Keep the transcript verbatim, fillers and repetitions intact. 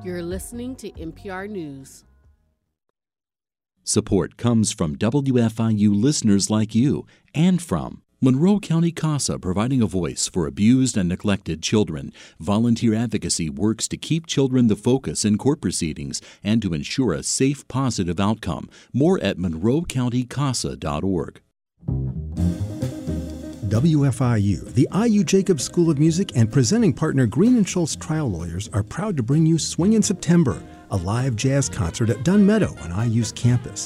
You're listening to N P R News. Support comes from W F I U listeners like you and from Monroe County CASA, providing a voice for abused and neglected children. Volunteer advocacy works to keep children the focus in court proceedings and to ensure a safe, positive outcome. More at monroe county casa dot org. W F I U, the I U Jacobs School of Music, and presenting partner Green and Schultz Trial Lawyers are proud to bring you Swing in September, a live jazz concert at Dunn Meadow on I U's campus.